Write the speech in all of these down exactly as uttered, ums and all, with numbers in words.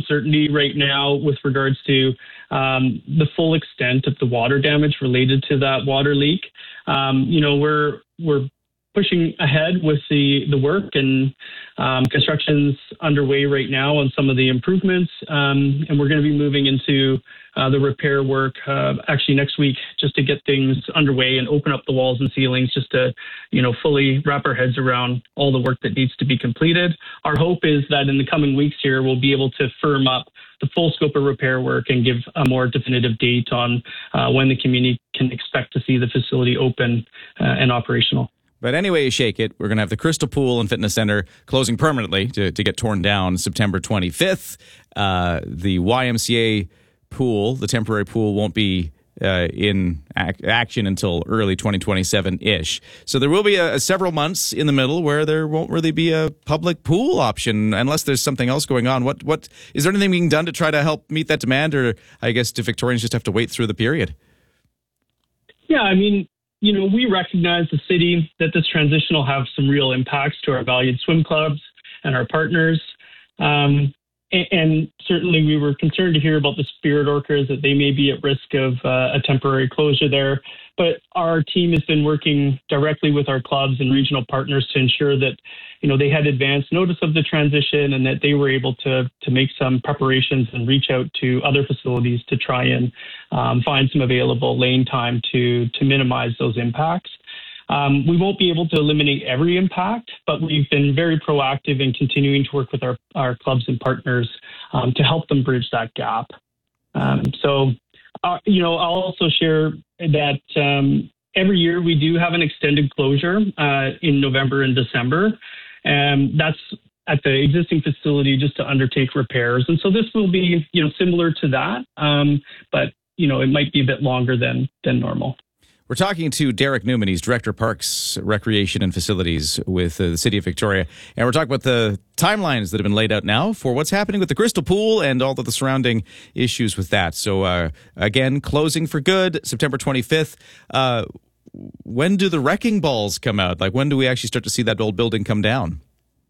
uncertainty right now with regards to um, the full extent of the water damage related to that water leak. Um, you know, we're we're pushing ahead with the, the work, and um, construction's underway right now on some of the improvements. Um, and we're going to be moving into uh, the repair work uh, actually next week, just to get things underway and open up the walls and ceilings, just to, you know, fully wrap our heads around all the work that needs to be completed. Our hope is that in the coming weeks here, we'll be able to firm up the full scope of repair work and give a more definitive date on uh, when the community can expect to see the facility open uh, and operational. But anyway, you shake it, we're going to have the Crystal Pool and Fitness Center closing permanently to, to get torn down September twenty-fifth. Uh, the Y M C A pool, the temporary pool, won't be uh, in ac- action until early twenty twenty-seven-ish. So there will be a, a several months in the middle where there won't really be a public pool option unless there's something else going on. What what is there anything being done to try to help meet that demand, or I guess do Victorians just have to wait through the period? Yeah, I mean, you know, we recognize the city that this transition will have some real impacts to our valued swim clubs and our partners. Um, and, and certainly we were concerned to hear about the Spirit Orcas, that they may be at risk of uh, a temporary closure there. But our team has been working directly with our clubs and regional partners to ensure that, you know, they had advance notice of the transition, and that they were able to to make some preparations and reach out to other facilities to try and um, find some available lane time to to minimize those impacts. Um, we won't be able to eliminate every impact, but we've been very proactive in continuing to work with our, our clubs and partners um, to help them bridge that gap. Um, so, uh, you know, I'll also share that um, every year we do have an extended closure uh, in November and December. And that's at the existing facility just to undertake repairs. And so this will be, you know, similar to that, um, but, you know, it might be a bit longer than than normal. We're talking to Derek Newman. He's Director of Parks, Recreation and Facilities with uh, the City of Victoria. And we're talking about the timelines that have been laid out now for what's happening with the Crystal Pool and all of the surrounding issues with that. So, uh, again, closing for good, September twenty-fifth. Uh, when do the wrecking balls come out? Like, when do we actually start to see that old building come down?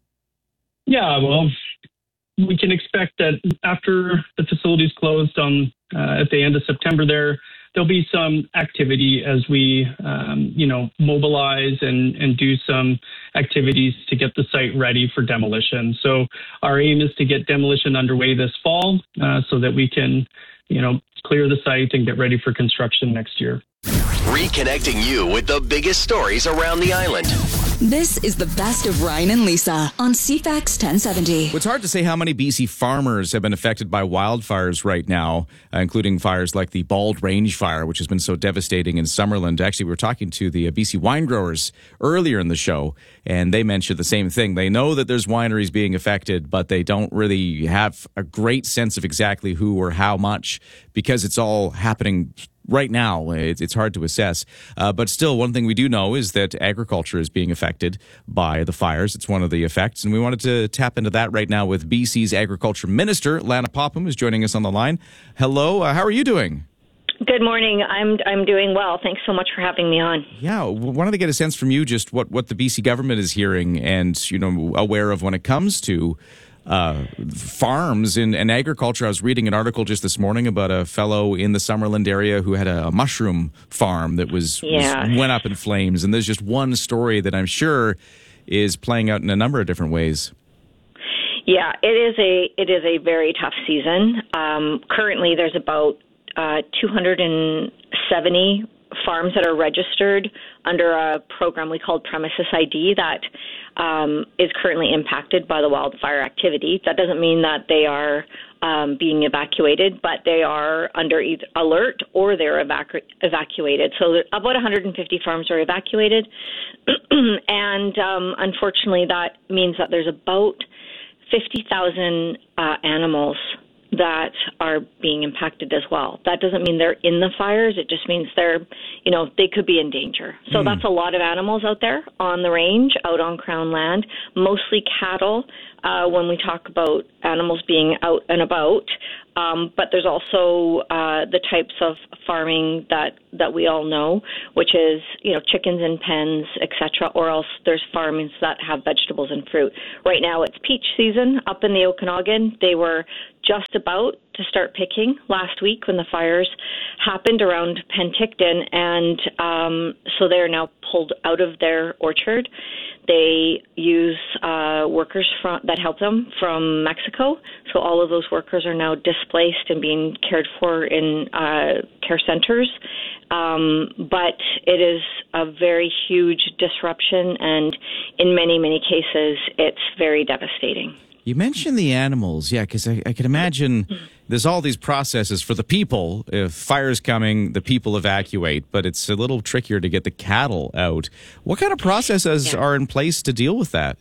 Yeah, well, we can expect that after the facility's closed on uh, at the end of September there, there'll be some activity as we, um, you know, mobilize and, and do some activities to get the site ready for demolition. So our aim is to get demolition underway this fall uh, so that we can, you know, clear the site and get ready for construction next year. Reconnecting you with the biggest stories around the island. This is the best of Ryan and Lisa on C FAX ten seventy. Well, it's hard to say how many B C farmers have been affected by wildfires right now, uh, including fires like the Bald Range Fire, which has been so devastating in Summerland. Actually, we were talking to the uh, B C wine growers earlier in the show, and they mentioned the same thing. They know that there's wineries being affected, but they don't really have a great sense of exactly who or how much, because it's all happening right now. It's, it's hard to assess. Uh, but still, one thing we do know is that agriculture is being affected by the fires. It's one of the effects. And we wanted to tap into that right now with B C's Agriculture Minister, Lana Popham, who's joining us on the line. Hello. Uh, how are you doing? Good morning. I'm I'm doing well. Thanks so much for having me on. Yeah, wanted to get a sense from you just what, what the B C government is hearing and, you know, aware of when it comes to Uh, farms and, and agriculture. I was reading an article just this morning about a fellow in the Summerland area who had a, a mushroom farm that was, yeah. was went up in flames. And there's just one story that I'm sure is playing out in a number of different ways. Yeah, it is a it is a very tough season. Um, currently, there's about uh, two hundred seventy farms that are registered under a program we call Premises I D that um, is currently impacted by the wildfire activity. That doesn't mean that they are um, being evacuated, but they are under either alert or they're evacu- evacuated. So about one hundred fifty farms are evacuated, and um, unfortunately that means that there's about fifty thousand uh, animals that are being impacted as well. That doesn't mean they're in the fires. It just means they're, you know, they could be in danger. So mm. that's a lot of animals out there on the range, out on Crown land, mostly cattle. Uh, when we talk about animals being out and about, Um, but there's also uh, the types of farming that, that we all know, which is, you know, chickens in pens, et cetera, or else there's farms that have vegetables and fruit. Right now it's peach season up in the Okanagan. They were just about to start picking last week when the fires happened around Penticton, and um, so they're now pulled out of their orchard. They use uh, workers from, that help them from Mexico, so all of those workers are now displaced and being cared for in uh, care centers. Um, but it is a very huge disruption, and in many, many cases, it's very devastating. You mentioned the animals, yeah, because I, I can imagine there's all these processes for the people. If fire's coming, the people evacuate, but it's a little trickier to get the cattle out. What kind of processes yeah. are in place to deal with that?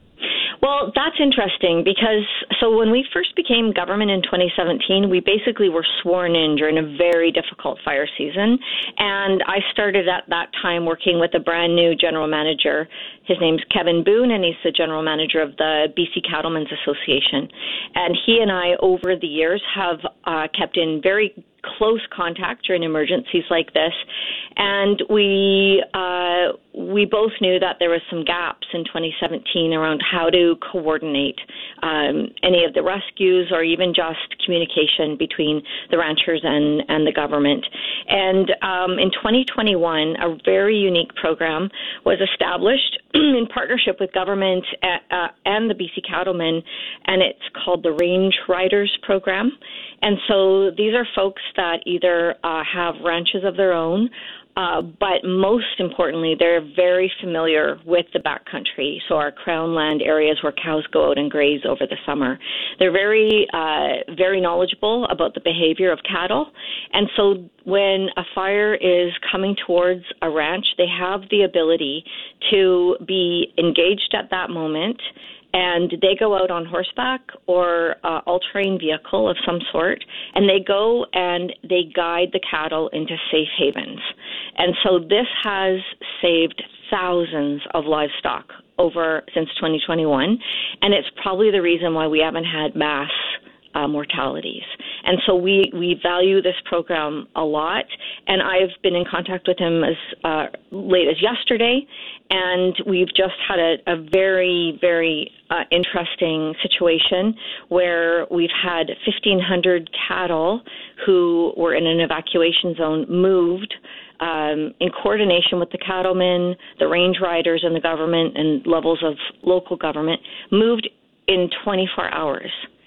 Well, that's interesting because, so when we first became government in twenty seventeen, we basically were sworn in during a very difficult fire season. And I started at that time working with a brand new general manager. His name's Kevin Boone, and he's the general manager of the B C Cattlemen's Association. And he and I, over the years, have uh, kept in very close contact during emergencies like this. And we uh, we both knew that there was some gaps in twenty seventeen around how to coordinate um, any of the rescues or even just communication between the ranchers and, and the government. And um, in twenty twenty-one, a very unique program was established in partnership with government at, uh, and the B C Cattlemen, and it's called the Range Riders Program. And so these are folks that either uh, have ranches of their own, uh, but most importantly, they're very familiar with the backcountry, so our crown land areas where cows go out and graze over the summer. They're very, uh, very knowledgeable about the behavior of cattle, and so when a fire is coming towards a ranch, they have the ability to be engaged at that moment, and they go out on horseback or uh, all-terrain vehicle of some sort, and they go and they guide the cattle into safe havens. And so this has saved thousands of livestock over since twenty twenty-one, and it's probably the reason why we haven't had mass uh, mortalities. And so we, we value this program a lot, and I've been in contact with him as uh, late as yesterday, and we've just had a, a very, very uh, interesting situation where we've had fifteen hundred cattle who were in an evacuation zone moved um, in coordination with the cattlemen, the range riders, and the government and levels of local government, moved in twenty-four hours.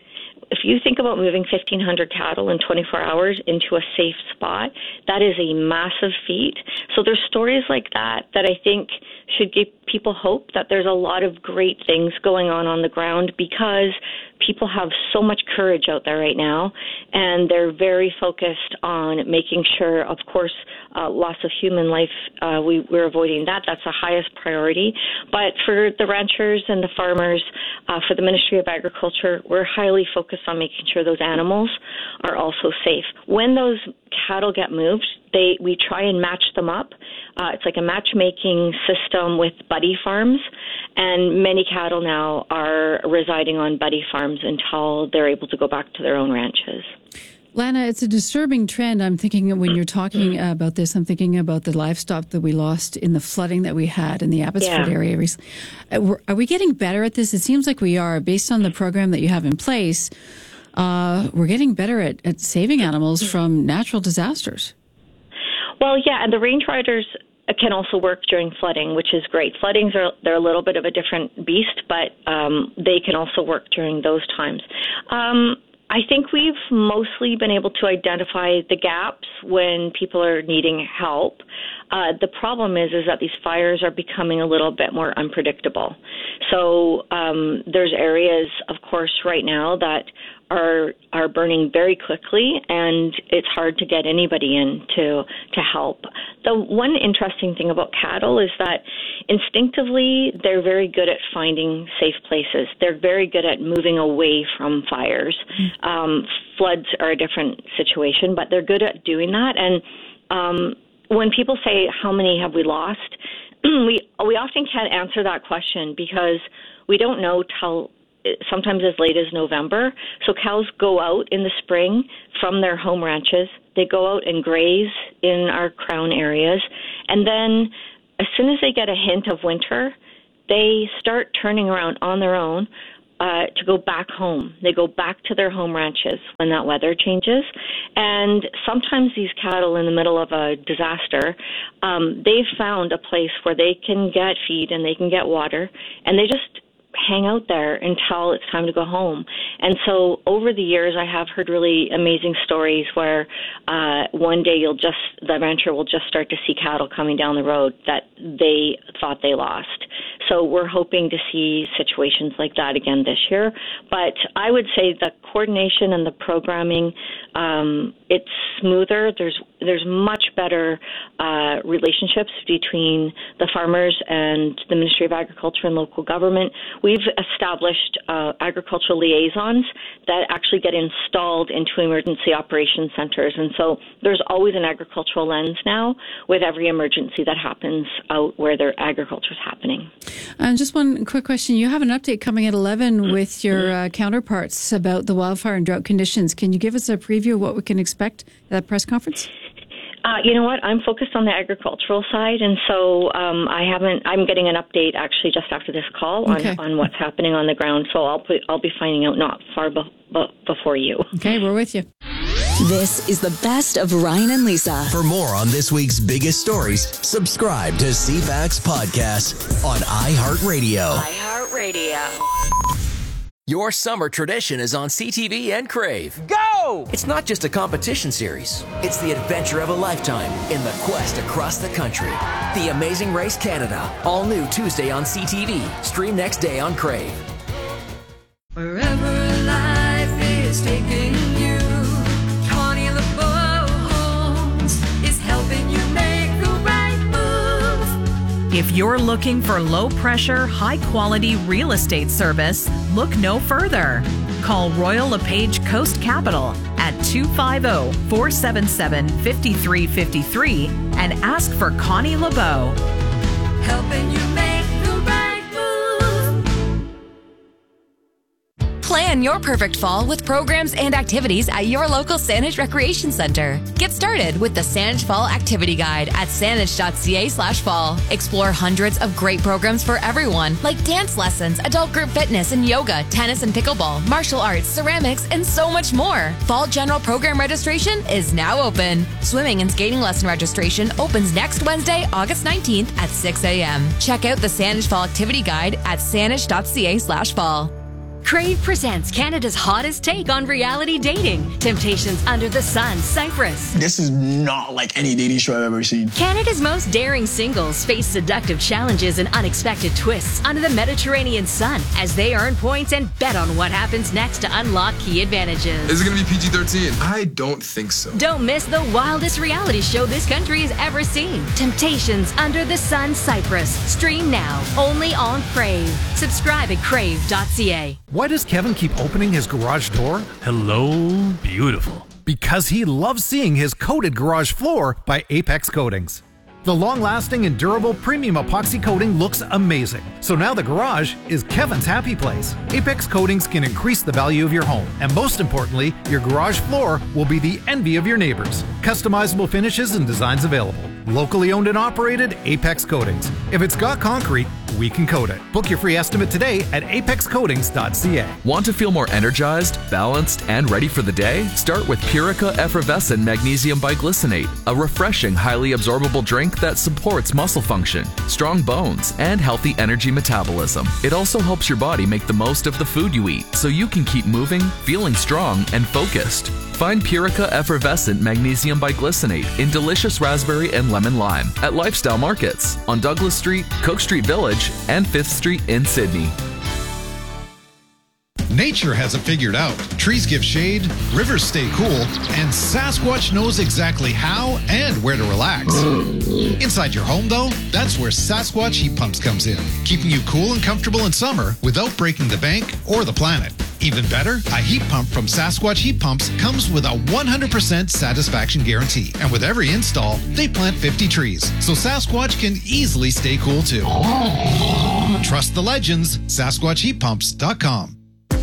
If you think about moving fifteen hundred cattle in twenty-four hours into a safe spot, that is a massive feat. So there's stories like that that I think should give people hope that there's a lot of great things going on on the ground, because people have so much courage out there right now, and they're very focused on making sure, of course, uh, loss of human life, uh, we, we're avoiding that. That's the highest priority. But for the ranchers and the farmers, uh, for the Ministry of Agriculture, we're highly focused on making sure those animals are also safe. When those cattle get moved, they we try and match them up. Uh, it's like a matchmaking system with buddy farms, and many cattle now are residing on buddy farms until they're able to go back to their own ranches. Lana, it's a disturbing trend. I'm thinking when you're talking about this, I'm thinking about the livestock that we lost in the flooding that we had in the Abbotsford yeah. area. Are we getting better at this? It seems like we are. Based on the program that you have in place, uh, we're getting better at, at saving animals from natural disasters. Well, yeah, and the range riders can also work during flooding, which is great. Floodings are they're a little bit of a different beast, but um, they can also work during those times. Um, I think we've mostly been able to identify the gaps when people are needing help. Uh, the problem is, is that these fires are becoming a little bit more unpredictable. So um, there's areas, of course, right now that are are burning very quickly, and it's hard to get anybody in to to help. The one interesting thing about cattle is that instinctively they're very good at finding safe places. They're very good at moving away from fires. Um, floods are a different situation, but they're good at doing that. And um, when people say, how many have we lost, we we often can't answer that question because we don't know till sometimes as late as November. So cows go out in the spring from their home ranches. They go out and graze in our crown areas. And then as soon as they get a hint of winter, they start turning around on their own uh, to go back home. They go back to their home ranches when that weather changes. And sometimes these cattle in the middle of a disaster, um, they've found a place where they can get feed and they can get water, and they just hang out there until it's time to go home. And so over the years, I have heard really amazing stories where uh, one day you'll just, the rancher will just start to see cattle coming down the road that they thought they lost. So we're hoping to see situations like that again this year. But I would say the coordination and the programming, um, it's smoother. There's there's much better uh, relationships between the farmers and the Ministry of Agriculture and local government. We've established uh, agricultural liaisons that actually get installed into emergency operations centers. And so there's always an agricultural lens now with every emergency that happens out where their agriculture is happening. And just one quick question. You have an update coming at eleven with your uh, counterparts about the wildfire and drought conditions. Can you give us a preview of what we can expect at that press conference? Uh, you know what? I'm focused on the agricultural side, and so um, I haven't. I'm getting an update actually just after this call on, okay. on what's happening on the ground. So I'll put, I'll be finding out not far be, be, before you. Okay, we're with you. This is the best of Ryan and Lisa. For more on this week's biggest stories, subscribe to C FAX Podcast on iHeartRadio. iHeartRadio. Your summer tradition is on C T V and Crave. Go! It's not just a competition series. It's the adventure of a lifetime in the quest across the country. The Amazing Race Canada. All new Tuesday on C T V. Stream next day on Crave. Wherever life is taking you, Connie LeBeau Homes is helping you make the right move. If you're looking for low-pressure, high-quality real estate service, look no further. Call Royal LePage Coast Capital at two five zero, four seven seven, five three five three and ask for Connie LeBeau. Helping you make the right move. Plan your perfect fall with programs and activities at your local Saanich Recreation Center. Get started with the Saanich Fall Activity Guide at saanich.ca slash fall. Explore hundreds of great programs for everyone, like dance lessons, adult group fitness and yoga, tennis and pickleball, martial arts, ceramics, and so much more. Fall general program registration is now open. Swimming and skating lesson registration opens next Wednesday, August nineteenth at six a.m. Check out the Saanich Fall Activity Guide at saanich.ca slash fall. Crave presents Canada's hottest take on reality dating. Temptations Under the Sun, Cyprus. This is not like any dating show I've ever seen. Canada's most daring singles face seductive challenges and unexpected twists under the Mediterranean sun as they earn points and bet on what happens next to unlock key advantages. Is it going to be P G thirteen? I don't think so. Don't miss the wildest reality show this country has ever seen. Temptations Under the Sun, Cyprus. Stream now, only on Crave. Subscribe at crave dot c a. Why does Kevin keep opening his garage door? Hello, beautiful. Because he loves seeing his coated garage floor by Apex Coatings. The long-lasting and durable premium epoxy coating looks amazing. So now the garage is Kevin's happy place. Apex Coatings can increase the value of your home. And most importantly, your garage floor will be the envy of your neighbors. Customizable finishes and designs available. Locally owned and operated, Apex Coatings. If it's got concrete, we can coat it. Book your free estimate today at apex coatings dot c a. Want to feel more energized, balanced, and ready for the day? Start with Purica Effervescent Magnesium Biglycinate, a refreshing, highly absorbable drink that supports muscle function, strong bones, and healthy energy metabolism. It also helps your body make the most of the food you eat, so you can keep moving, feeling strong, and focused. Find Purica Effervescent Magnesium Biglycinate in delicious raspberry and lemon lime at Lifestyle Markets on Douglas Street, Cook Street Village, and fifth Street in Sydney. Nature has it figured out. Trees give shade, rivers stay cool, and Sasquatch knows exactly how and where to relax. Inside your home, though, that's where Sasquatch Heat Pumps comes in, keeping you cool and comfortable in summer without breaking the bank or the planet. Even better, a heat pump from Sasquatch Heat Pumps comes with a one hundred percent satisfaction guarantee. And with every install, they plant fifty trees, so Sasquatch can easily stay cool too. Trust the legends, Sasquatch Heat Pumps dot com.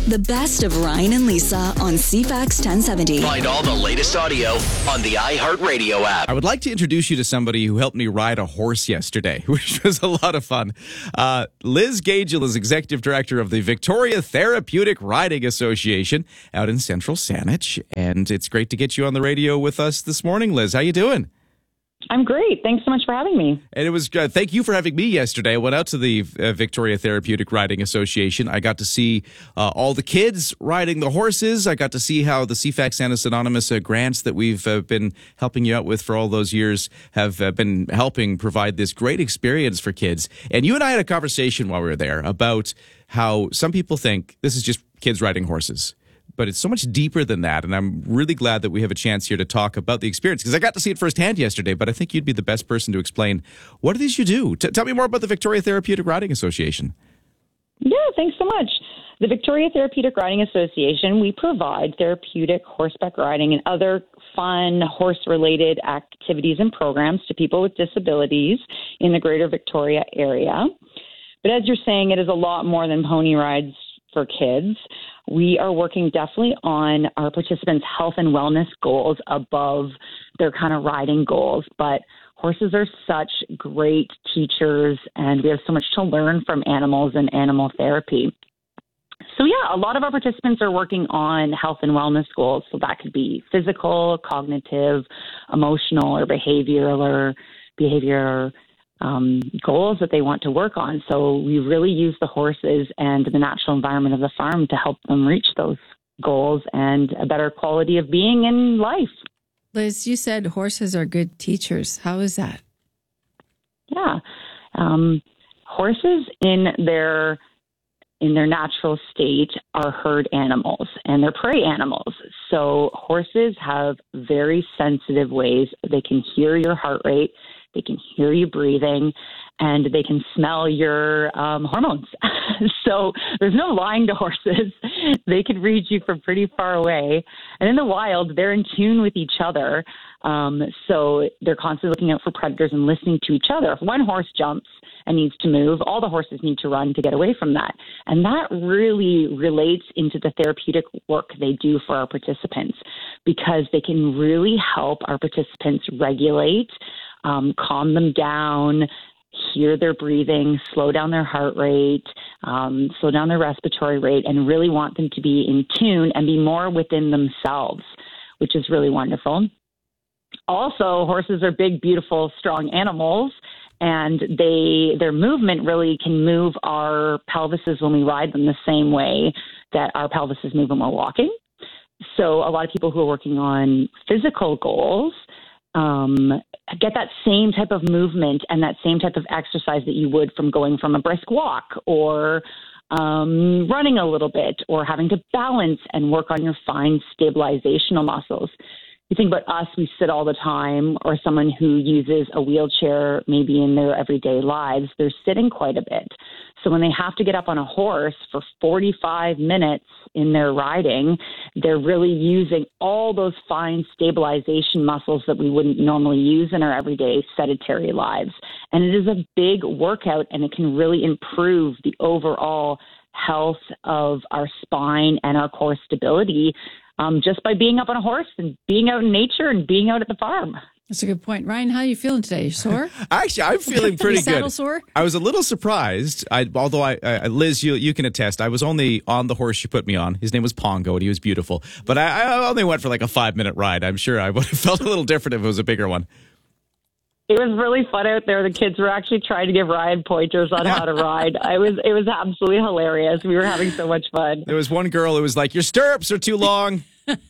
The best of Ryan and Lisa on C FAX ten seventy. Find all the latest audio on the iHeartRadio app. I would like to introduce you to somebody who helped me ride a horse yesterday, which was a lot of fun. Uh, Liz Gagel is Executive Director of the Victoria Therapeutic Riding Association out in Central Saanich, and it's great to get you on the radio with us this morning, Liz. How you doing? I'm great. Thanks so much for having me. And it was uh, thank you for having me yesterday. I went out to the uh, Victoria Therapeutic Riding Association. I got to see uh, all the kids riding the horses. I got to see how the C FAX Annis Anonymous uh, grants that we've uh, been helping you out with for all those years have uh, been helping provide this great experience for kids. And you and I had a conversation while we were there about how some people think this is just kids riding horses. But it's so much deeper than that, and I'm really glad that we have a chance here to talk about the experience, because I got to see it firsthand yesterday, but I think you'd be the best person to explain what it is you do. T- tell me more about the Victoria Therapeutic Riding Association. Yeah, thanks so much. The Victoria Therapeutic Riding Association, we provide therapeutic horseback riding and other fun horse-related activities and programs to people with disabilities in the greater Victoria area. But as you're saying, it is a lot more than pony rides for kids. We are working definitely on our participants' health and wellness goals above their kind of riding goals. But horses are such great teachers, and we have so much to learn from animals and animal therapy. So, yeah, a lot of our participants are working on health and wellness goals. So that could be physical, cognitive, emotional, or behavioral or behavior Um, goals that they want to work on. So we really use the horses and the natural environment of the farm to help them reach those goals and a better quality of being in life. Liz, you said horses are good teachers. How is that? Yeah. Um, horses in their in their natural state are herd animals, and they're prey animals. So horses have very sensitive ways. They can hear your heart rate. They can hear you breathing, and they can smell your um, hormones. So there's no lying to horses. They can read you from pretty far away. And in the wild, they're in tune with each other. Um, so they're constantly looking out for predators and listening to each other. If one horse jumps and needs to move, all the horses need to run to get away from that. And that really relates into the therapeutic work they do for our participants, because they can really help our participants regulate, Um, calm them down, hear their breathing, slow down their heart rate, um, slow down their respiratory rate, and really want them to be in tune and be more within themselves, which is really wonderful. Also, horses are big, beautiful, strong animals, and they their movement really can move our pelvises when we ride them the same way that our pelvises move when we're walking. So a lot of people who are working on physical goals um, get that same type of movement and that same type of exercise that you would from going from a brisk walk or um, running a little bit or having to balance and work on your fine stabilizational muscles. You think about us, we sit all the time, or someone who uses a wheelchair maybe in their everyday lives, they're sitting quite a bit. So when they have to get up on a horse for forty-five minutes in their riding, they're really using all those fine stabilization muscles that we wouldn't normally use in our everyday sedentary lives. And it is a big workout, and it can really improve the overall health of our spine and our core stability um, just by being up on a horse and being out in nature and being out at the farm. That's a good point. Ryan, how are you feeling today? You sore? Actually, I'm feeling pretty good. Saddle sore? I was a little surprised. I, although, I, I, Liz, you you can attest, I was only on the horse you put me on. His name was Pongo, and he was beautiful. But I, I only went for like a five-minute ride. I'm sure I would have felt a little different if it was a bigger one. It was really fun out there. The kids were actually trying to give Ryan pointers on how to ride. I was, it was absolutely hilarious. We were having so much fun. There was one girl who was like, "Your stirrups are too long."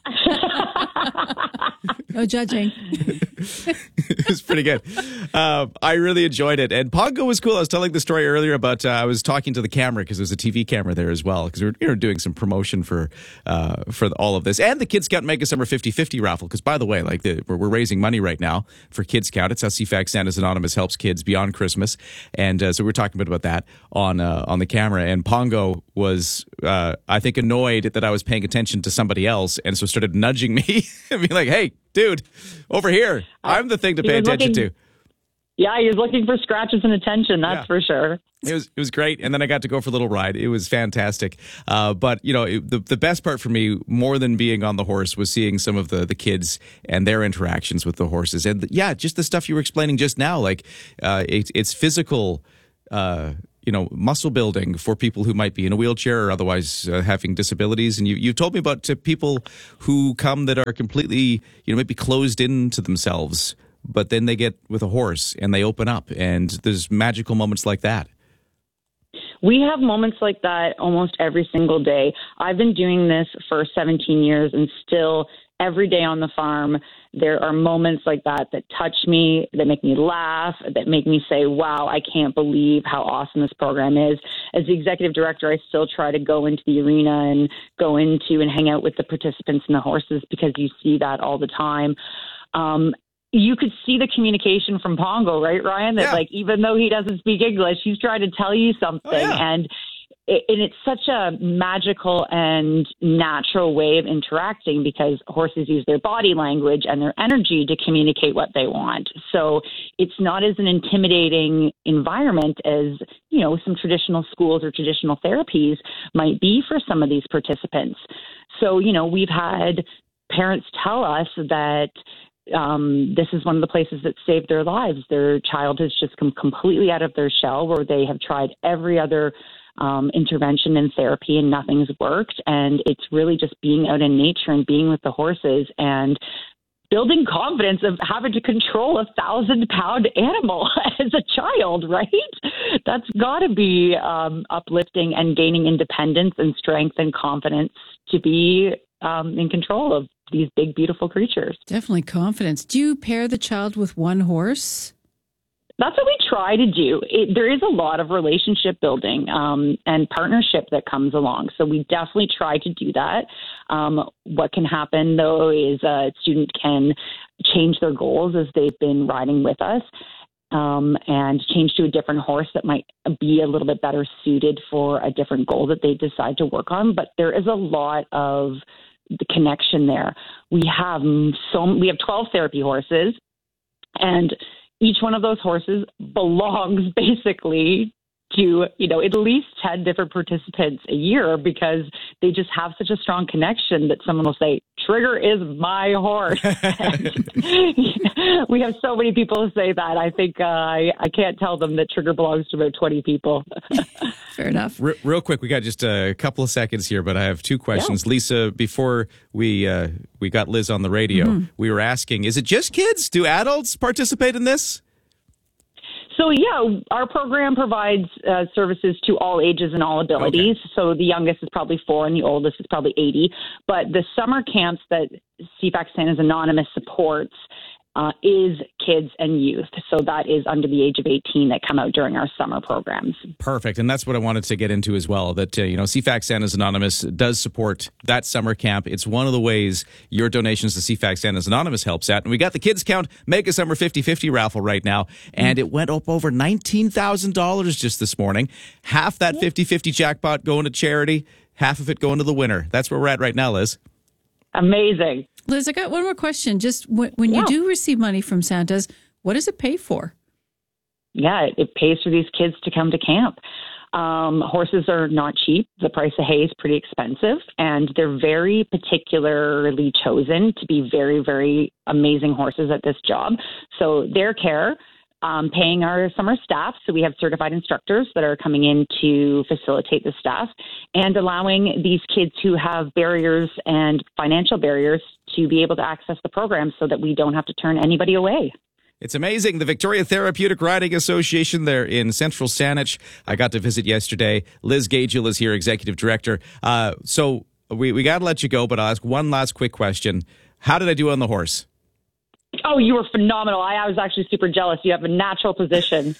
No judging. It was pretty good. Uh, I really enjoyed it. And Pongo was cool. I was telling the story earlier about uh, I was talking to the camera because there's a T V camera there as well, because we were you know, doing some promotion for uh, for all of this. And the Kids Scout Mega Summer fifty-fifty raffle, because by the way, like the, we're, we're raising money right now for Kids Scout. It's how C FAX Annis Anonymous helps kids beyond Christmas. And uh, so we were talking a bit about that on, uh, on the camera. And Pongo was, uh, I think, annoyed that I was paying attention to somebody else, and so started nudging me and being like, "Hey, dude, over here. I'm the thing to pay attention looking, to." Yeah, he was looking for scratches and attention, that's Yeah. for sure. It was it was great, and then I got to go for a little ride. It was fantastic. Uh, but you know, it, the the best part for me, more than being on the horse, was seeing some of the the kids and their interactions with the horses. And yeah, just the stuff you were explaining just now, like uh, it, it's physical, uh, you know, muscle building for people who might be in a wheelchair or otherwise uh, having disabilities. And you you told me about uh, people who come that are completely, you know, maybe closed into themselves, but then they get with a horse and they open up, and there's magical moments like that. We have moments like that almost every single day. I've been doing this for seventeen years, and still every day on the farm, there are moments like that that touch me, that make me laugh, that make me say, wow, I can't believe how awesome this program is. As the executive director, I still try to go into the arena and go into and hang out with the participants and the horses, because you see that all the time. Um, You could see the communication from Pongo, right, Ryan? That Yeah. like, even though he doesn't speak English, he's trying to tell you something. Oh, yeah. And it, and it's such a magical and natural way of interacting, because horses use their body language and their energy to communicate what they want. So it's not as an intimidating environment as, you know, some traditional schools or traditional therapies might be for some of these participants. So, you know, we've had parents tell us that Um, this is one of the places that saved their lives. Their child has just come completely out of their shell, where they have tried every other um, intervention and therapy and nothing's worked. And it's really just being out in nature and being with the horses and building confidence of having to control a thousand pound animal as a child, right? That's got to be um, uplifting and gaining independence and strength and confidence to be um, in control of these big, beautiful creatures. Definitely confidence. Do you pair the child with one horse? That's what we try to do. It, there is a lot of relationship building um, and partnership that comes along. So we definitely try to do that. Um, what can happen, though, is a student can change their goals as they've been riding with us um, and change to a different horse that might be a little bit better suited for a different goal that they decide to work on. But there is a lot of the connection there. We have so we have twelve therapy horses, and each one of those horses belongs basically to, you know, at least ten different participants a year, because they just have such a strong connection that someone will say, Trigger is my horse. We have so many people say that. I think uh, I, I can't tell them that Trigger belongs to about twenty people. Fair enough. R- real quick, we got just a couple of seconds here, but I have two questions. Yeah. Lisa, before we uh, we got Liz on the radio, mm-hmm. we were asking, is it just kids? Do adults participate in this? So, yeah, our program provides uh, services to all ages and all abilities. Okay. So the youngest is probably four and the oldest is probably eighty. But the summer camps that C FAC Santa's Anonymous supports uh, is kids and youth. So that is under the age of eighteen that come out during our summer programs. Perfect. And that's what I wanted to get into as well, that, uh, you know, C FAC Santa's Anonymous does support that summer camp. It's one of the ways your donations to C FAC Santa's Anonymous helps out. And we got the Kids Count Mega Summer fifty-fifty raffle right now, and it went up over nineteen thousand dollars just this morning. Half that fifty-fifty jackpot going to charity, half of it going to the winner. That's where we're at right now, Liz. Amazing. Liz, I got one more question. Just when, when yeah. you do receive money from Santa's, what does it pay for? Yeah, it, it pays for these kids to come to camp. Um, horses are not cheap. The price of hay is pretty expensive, and they're very particularly chosen to be very, very amazing horses at this job. So their care, um, paying our summer staff. So we have certified instructors that are coming in to facilitate the staff, and allowing these kids who have barriers and financial barriers to be able to access the program so that we don't have to turn anybody away. It's amazing. The Victoria Therapeutic Riding Association there in Central Saanich. I got to visit yesterday. Liz Gagiel is here, Executive Director. Uh, so we, we got to let you go, but I'll ask one last quick question. How did I do on the horse? Oh, you were phenomenal. I, I was actually super jealous. You have a natural position.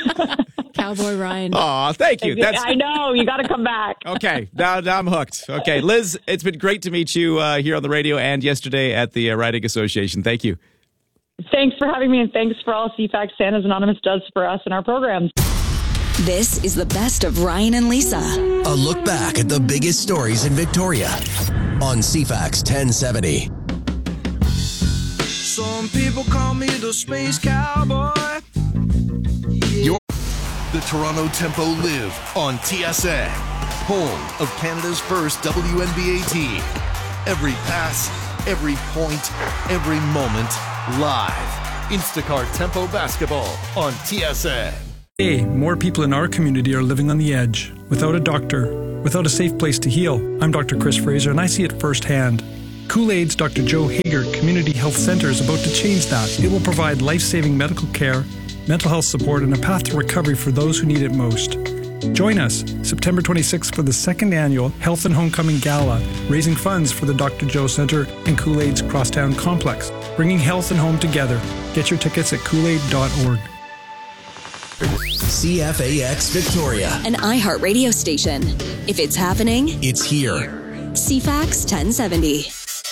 Cowboy Ryan. Aw, thank you. That's... I know. You got to come back. Okay. Now, now I'm hooked. Okay. Liz, it's been great to meet you uh, here on the radio and yesterday at the uh, Riding Association. Thank you. Thanks for having me, and thanks for all C FAC Santa's Anonymous does for us and our programs. This is the best of Ryan and Lisa. A look back at the biggest stories in Victoria on C FAX ten seventy. Some people call me the space cowboy. Your the Toronto Tempo live on T S N, home of Canada's first W N B A team. Every pass, every point, every moment, live. Instacart Tempo Basketball on T S N. Hey, more people in our community are living on the edge, without a doctor, without a safe place to heal. I'm Doctor Chris Fraser, and I see it firsthand. Kool-Aid's Doctor Joe Hager Community Health Center is about to change that. It will provide life-saving medical care, mental health support, and a path to recovery for those who need it most. Join us September twenty-sixth for the second annual Health and Homecoming Gala, raising funds for the Doctor Joe Center and Kool-Aid's Crosstown Complex, bringing health and home together. Get your tickets at kool aid dot org. C F A X Victoria, an iHeart radio station. If it's happening, it's here. C FAX ten seventy.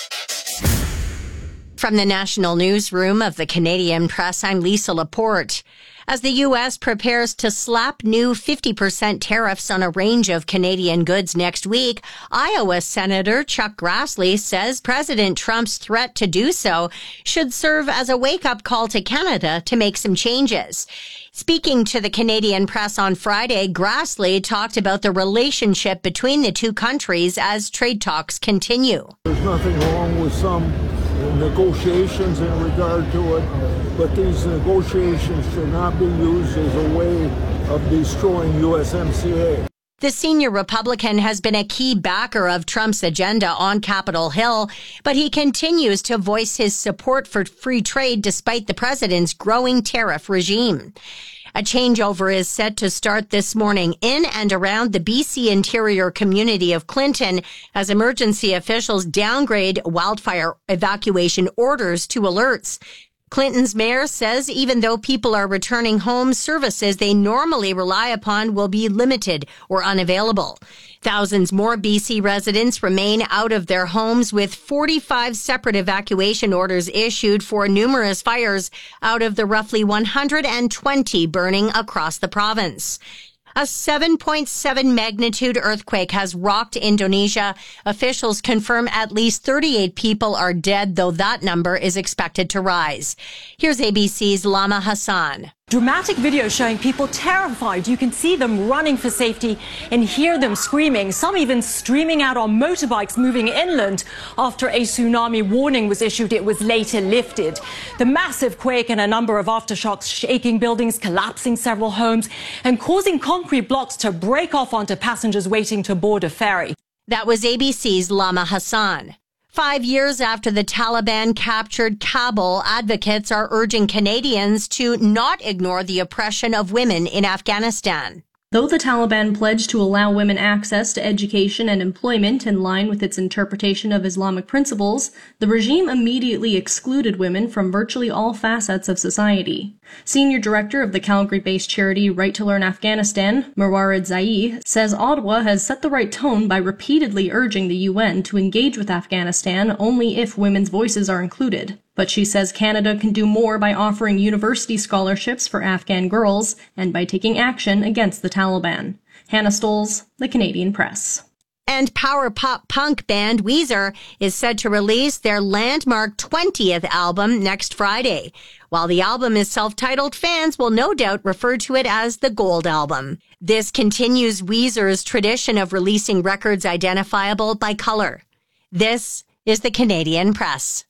From the National Newsroom of the Canadian Press, I'm Lisa Laporte. As the U S prepares to slap new fifty percent tariffs on a range of Canadian goods next week, Iowa Senator Chuck Grassley says President Trump's threat to do so should serve as a wake-up call to Canada to make some changes. Speaking to the Canadian Press on Friday, Grassley talked about the relationship between the two countries as trade talks continue. There's nothing wrong with some negotiations in regard to it, but these negotiations should not be used as a way of destroying U S M C A. The senior Republican has been a key backer of Trump's agenda on Capitol Hill, but he continues to voice his support for free trade despite the president's growing tariff regime. A changeover is set to start this morning in and around the B C interior community of Clinton as emergency officials downgrade wildfire evacuation orders to alerts. Clinton's mayor says even though people are returning home, services they normally rely upon will be limited or unavailable. Thousands more B C residents remain out of their homes with forty-five separate evacuation orders issued for numerous fires out of the roughly one hundred twenty burning across the province. A seven point seven magnitude earthquake has rocked Indonesia. Officials confirm at least thirty-eight people are dead, though that number is expected to rise. Here's A B C's Lama Hassan. Dramatic video showing people terrified. You can see them running for safety and hear them screaming, some even streaming out on motorbikes moving inland after a tsunami warning was issued. It was later lifted. The massive quake and a number of aftershocks shaking buildings, collapsing several homes and causing concrete blocks to break off onto passengers waiting to board a ferry. That was A B C's Lama Hassan. Five years after the Taliban captured Kabul, advocates are urging Canadians to not ignore the oppression of women in Afghanistan. Though the Taliban pledged to allow women access to education and employment in line with its interpretation of Islamic principles, the regime immediately excluded women from virtually all facets of society. Senior director of the Calgary-based charity Right to Learn Afghanistan, Marwarid Zai, says Ottawa has set the right tone by repeatedly urging the U N to engage with Afghanistan only if women's voices are included. But she says Canada can do more by offering university scholarships for Afghan girls and by taking action against the Taliban. Hannah Stolz, The Canadian Press. And power pop punk band Weezer is set to release their landmark twentieth album next Friday. While the album is self-titled, fans will no doubt refer to it as the Gold Album. This continues Weezer's tradition of releasing records identifiable by color. This is The Canadian Press.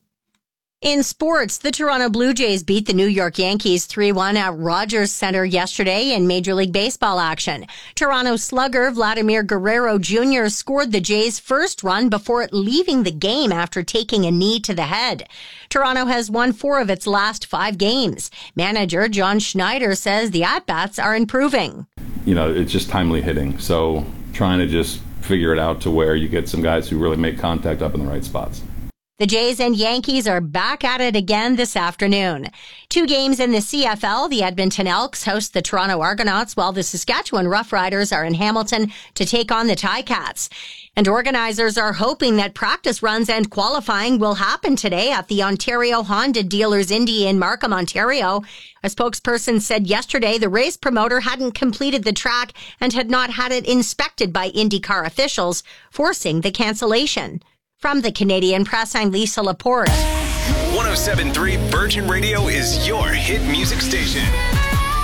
In sports, the Toronto Blue Jays beat the New York Yankees three one at Rogers Centre yesterday in Major League Baseball action. Toronto slugger Vladimir Guerrero Junior scored the Jays' first run before leaving the game after taking a knee to the head. Toronto has won four of its last five games. Manager John Schneider says the at-bats are improving. You know, it's just timely hitting. So trying to just figure it out to where you get some guys who really make contact up in the right spots. The Jays and Yankees are back at it again this afternoon. Two games in the C F L. The Edmonton Elks host the Toronto Argonauts, while the Saskatchewan Roughriders are in Hamilton to take on the Ticats. And organizers are hoping that practice runs and qualifying will happen today at the Ontario Honda Dealers Indy in Markham, Ontario. A spokesperson said yesterday the race promoter hadn't completed the track and had not had it inspected by IndyCar officials, forcing the cancellation. From the Canadian Press, I'm Lisa Laporte. one oh seven point three Virgin Radio is your hit music station.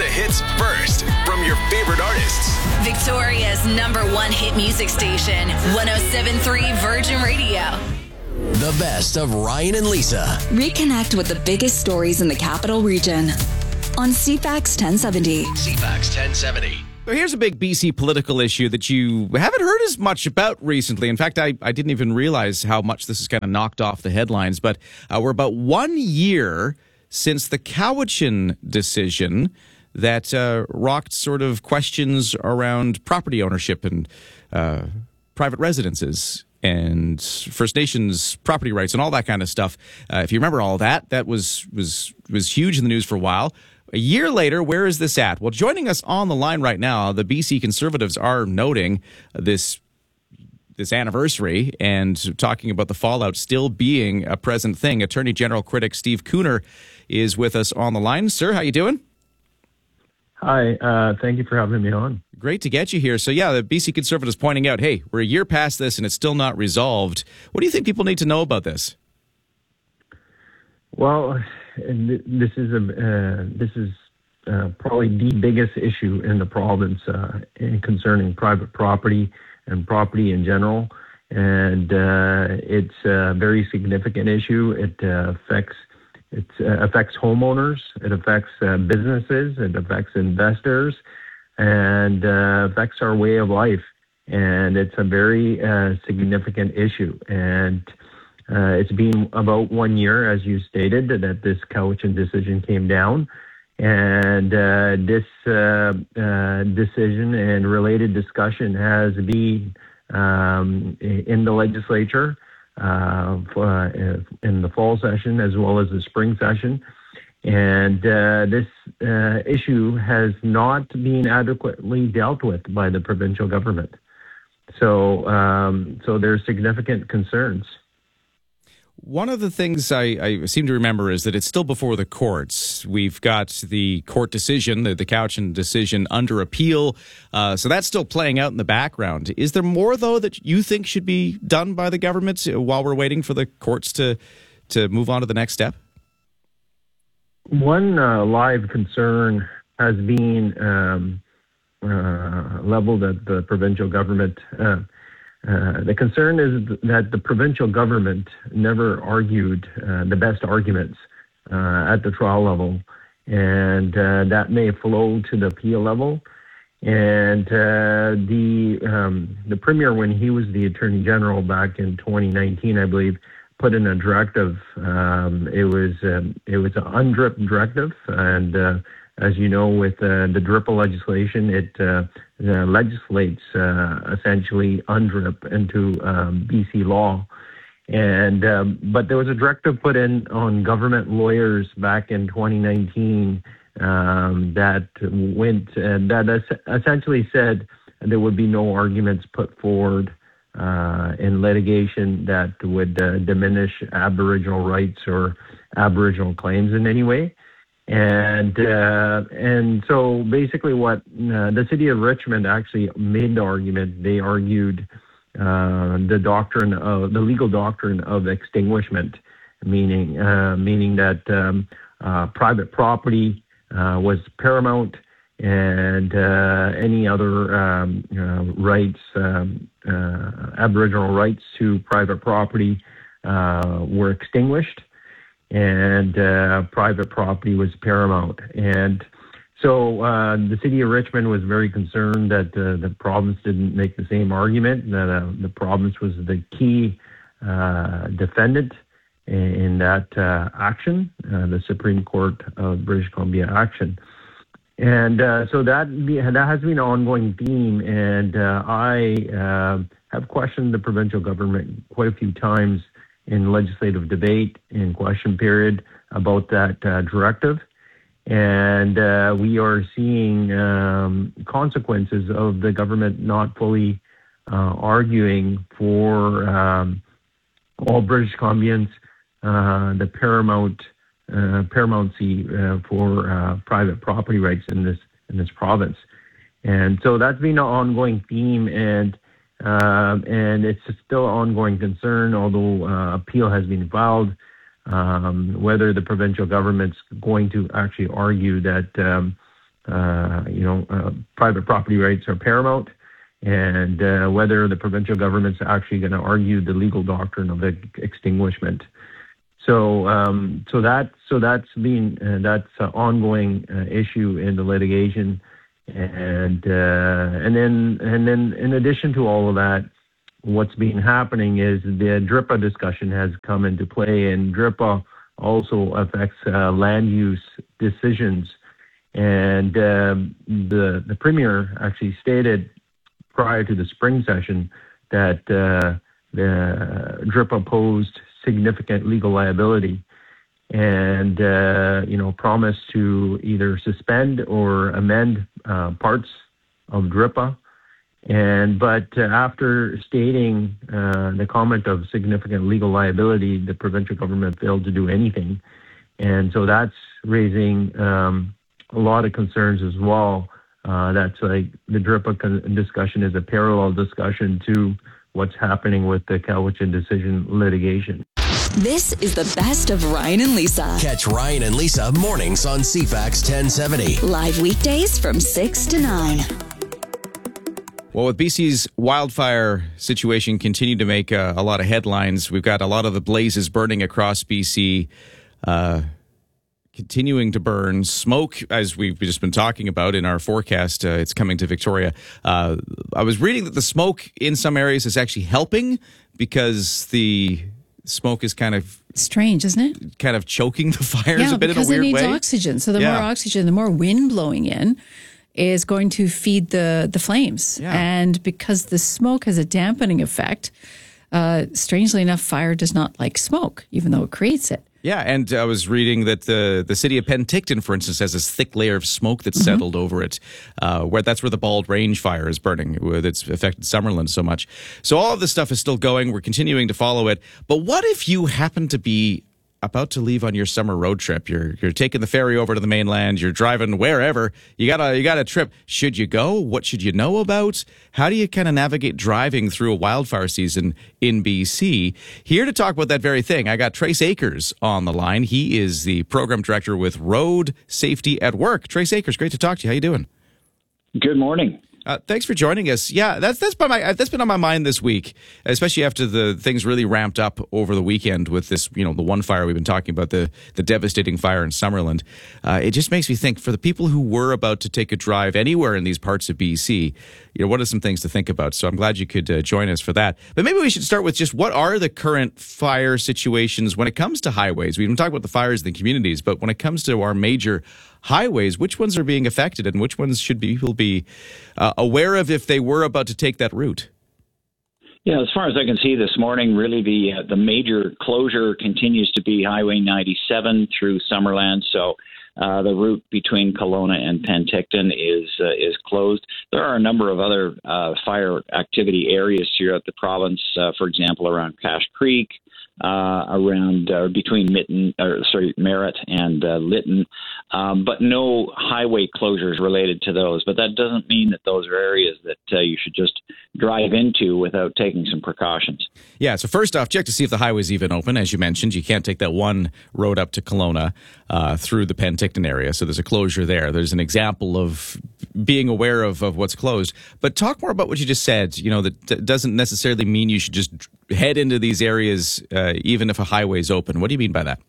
hits first from your favorite artists. Victoria's number one hit music station, one oh seven point three Virgin Radio. The best of Ryan and Lisa. Reconnect with the biggest stories in the capital region on C FAX ten seventy. C FAX ten seventy. So here's a big B C political issue that you haven't heard as much about recently. In fact, I, I didn't even realize how much this has kind of knocked off the headlines. But uh, we're about one year since the Cowichan decision that uh, rocked sort of questions around property ownership and uh, private residences and First Nations property rights and all that kind of stuff. Uh, if you remember all that, that was was was huge in the news for a while. A year later, where is this at? Well, joining us on the line right now, the B C Conservatives are noting this this anniversary and talking about the fallout still being a present thing. Attorney General critic Steve Kooner is with us on the line. Sir, how you doing? Hi, uh, thank you for having me on. Great to get you here. So, yeah, the B C Conservatives pointing out, hey, we're a year past this and it's still not resolved. What do you think people need to know about this? Well, this is a uh, this is uh, probably the biggest issue in the province uh, in concerning private property and property in general, and uh, it's a very significant issue. It uh, affects it uh, affects homeowners, it affects uh, businesses, it affects investors, and uh, affects our way of life. And it's a very uh, significant issue. And Uh, it's been about one year, as you stated, that this Cowichan decision came down. And uh, this uh, uh, decision and related discussion has been um, in the legislature uh, for, uh, in the fall session as well as the spring session. And uh, this uh, issue has not been adequately dealt with by the provincial government. So, um, so there's significant concerns. One of the things I, I seem to remember is that it's still before the courts. We've got the court decision, the, the Cowichan decision, under appeal. Uh, so that's still playing out in the background. Is there more, though, that you think should be done by the government while we're waiting for the courts to, to move on to the next step? One uh, live concern has been um, uh, leveled at the provincial government. Uh, Uh, the concern is that the provincial government never argued uh, the best arguments uh, at the trial level, and uh, that may flow to the appeal level. And uh, the um, the premier, when he was the attorney general back in twenty nineteen, I believe, put in a directive. Um, it was um, it was an UNDRIP directive, and uh, as you know, with uh, the D R I P A legislation, it uh, uh, legislates uh, essentially UNDRIP into um, B C law. And um, but there was a directive put in on government lawyers back in twenty nineteen um, that went uh, that es- essentially said there would be no arguments put forward uh, in litigation that would uh, diminish Aboriginal rights or Aboriginal claims in any way. And uh, and so basically what uh, the city of Richmond actually made the argument, they argued uh, the doctrine of the legal doctrine of extinguishment, meaning uh, meaning that um, uh, private property uh, was paramount and uh, any other um, uh, rights, um, uh, Aboriginal rights to private property uh, were extinguished. And uh, private property was paramount. And so uh, the city of Richmond was very concerned that uh, the province didn't make the same argument, that uh, the province was the key uh, defendant in, in that uh, action, uh, the Supreme Court of British Columbia action. And uh, so that be, that has been an ongoing theme, and uh, I uh, have questioned the provincial government quite a few times in legislative debate, in question period, about that uh, directive. And uh, we are seeing um, consequences of the government not fully uh, arguing for um, all British Columbians uh, the paramount uh, paramountcy uh, for uh, private property rights in this in this province. And so that's been an ongoing theme, and Um, and it's still an ongoing concern, although uh, appeal has been filed, um, whether the provincial government's going to actually argue that um, uh, you know, uh, private property rights are paramount, and uh, whether the provincial government's actually going to argue the legal doctrine of ex- extinguishment. So, um, so that so that's been uh, that's an ongoing uh, issue in the litigation, and uh, and then and then in addition to all of that, what's been happening is the D R I P A discussion has come into play, and D R I P A also affects uh, land use decisions. And um, the the premier actually stated prior to the spring session that uh, the D R I P A posed significant legal liability, and uh, you know promised to either suspend or amend uh, parts of D R I P A. And but uh, after stating uh, the comment of significant legal liability, the provincial government failed to do anything, and so that's raising um, a lot of concerns as well. Uh, that's like the D R I P A con- discussion is a parallel discussion to what's happening with the Cowichan decision litigation. This is the best of Ryan and Lisa. Catch Ryan and Lisa mornings on C FAX ten seventy. Live weekdays from six to nine. Well, with B C's wildfire situation continuing to make uh, a lot of headlines, we've got a lot of the blazes burning across B C, uh, continuing to burn. Smoke, as we've just been talking about in our forecast, uh, it's coming to Victoria. Uh, I was reading that the smoke in some areas is actually helping because the smoke is kind of strange, isn't it? Kind of choking the fires yeah, a bit in a weird way. because it needs oxygen. So the yeah. more oxygen, the more wind blowing in is going to feed the the flames. Yeah. And because the smoke has a dampening effect, uh, strangely enough, fire does not like smoke, even though it creates it. Yeah, and I was reading that the the city of Penticton, for instance, has this thick layer of smoke that's Mm-hmm. settled over it. Uh, where that's where the Bald Range fire is burning. That's affected Summerland so much. So all of this stuff is still going. We're continuing to follow it. But what if you happen to be about to leave on your summer road trip? You're you're taking the ferry over to the mainland. You're driving wherever. You got a you got a trip. Should you go? What should you know about? How do you kind of navigate driving through a wildfire season in B C? Here to talk about that very thing, I got Trace Akers on the line. He is the program director with Road Safety at Work. Trace Akers, great to talk to you. How you doing? Good morning. Uh, thanks for joining us. Yeah, that's that's by my that's been on my mind this week, especially after the things really ramped up over the weekend with this, you know, the one fire we've been talking about, the the devastating fire in Summerland. Uh, it just makes me think, for the people who were about to take a drive anywhere in these parts of B C, you know, what are some things to think about? So I'm glad you could uh, join us for that. But maybe we should start with just what are the current fire situations when it comes to highways? We've been talking about the fires in the communities, but when it comes to our major highways, which ones are being affected and which ones should people be uh, aware of if they were about to take that route? Yeah, as far as I can see this morning, really the uh, the major closure continues to be Highway ninety-seven through Summerland. So uh, the route between Kelowna and Penticton is uh, is closed. There are a number of other uh, fire activity areas throughout the province. Uh, for example, around Cache Creek, uh, around uh, between Mitten, or sorry, Merritt and uh, Lytton, um, but no highway closures related to those. But that doesn't mean that those are areas that uh, you should just drive into without taking some precautions. Yeah, so first off, check to see if the highway's even open. As you mentioned, you can't take that one road up to Kelowna uh, through the Penticton area, so there's a closure there. There's an example of being aware of, of what's closed. But talk more about what you just said. You know, that d- doesn't necessarily mean you should just head into these areas uh, even if a highway's open. What do you mean by that?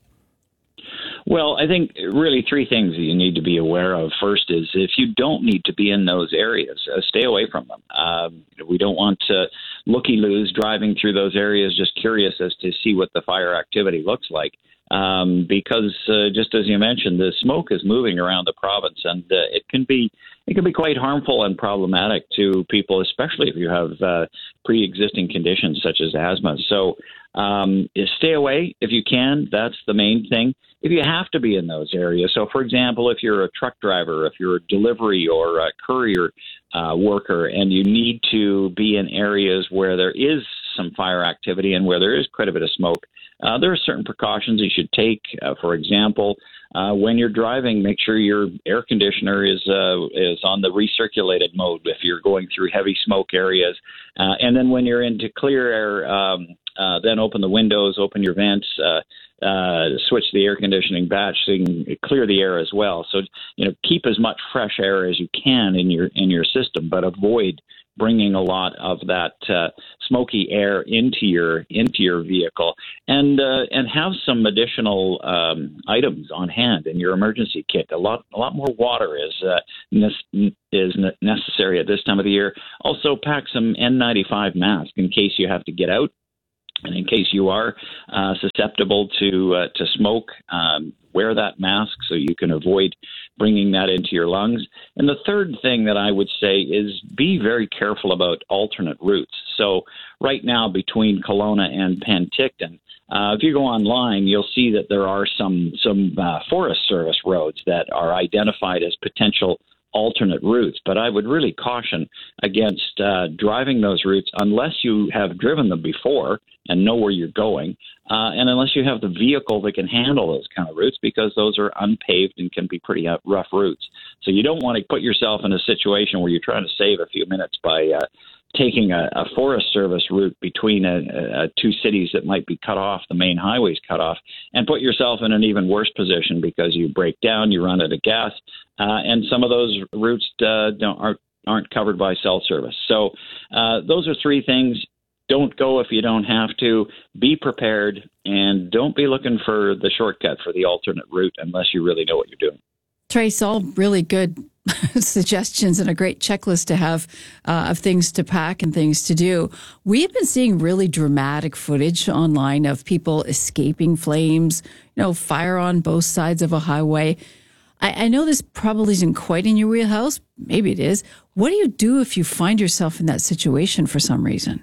Well, I think really three things that you need to be aware of. First is if you don't need to be in those areas, uh, stay away from them. Uh, we don't want to looky-loos driving through those areas just curious as to see what the fire activity looks like. Um, because uh, just as you mentioned, the smoke is moving around the province, and uh, it can be it can be quite harmful and problematic to people, especially if you have uh, pre-existing conditions such as asthma. So um, stay away if you can. That's the main thing. If you have to be in those areas, so for example, if you're a truck driver, if you're a delivery or a courier uh, worker, and you need to be in areas where there is some fire activity and where there is quite a bit of smoke, Uh, there are certain precautions you should take. Uh, for example, uh, when you're driving, make sure your air conditioner is uh, is on the recirculated mode if you're going through heavy smoke areas. Uh, and then when you're into clear air, um, uh, then open the windows, open your vents, uh, uh, switch the air conditioning batch so you can clear the air as well. So, you know, keep as much fresh air as you can in your in your system, but avoid bringing a lot of that uh, smoky air into your into your vehicle, and uh, and have some additional um, items on hand in your emergency kit. A lot a lot more water is uh, ne- is necessary at this time of the year. Also, pack some N ninety-five mask in case you have to get out. And in case you are uh, susceptible to uh, to smoke, um, wear that mask so you can avoid bringing that into your lungs. And the third thing that I would say is be very careful about alternate routes. So right now between Kelowna and Penticton, uh, if you go online, you'll see that there are some some uh, Forest Service roads that are identified as potential alternate routes, but I would really caution against uh, driving those routes unless you have driven them before and know where you're going, uh, and unless you have the vehicle that can handle those kind of routes, because those are unpaved and can be pretty uh, rough routes. So you don't want to put yourself in a situation where you're trying to save a few minutes by uh, taking a, a Forest Service route between a, a, two cities that might be cut off, the main highway's cut off, and put yourself in an even worse position because you break down, you run out of gas, uh, and some of those routes uh, don't, aren't, aren't covered by cell service. So uh, those are three things. Don't go if you don't have to. Be prepared, and don't be looking for the shortcut for the alternate route unless you really know what you're doing. Trace, all really good suggestions and a great checklist to have uh, of things to pack and things to do. We've been seeing really dramatic footage online of people escaping flames, you know, fire on both sides of a highway. I, I know this probably isn't quite in your wheelhouse. Maybe it is. What do you do if you find yourself in that situation for some reason?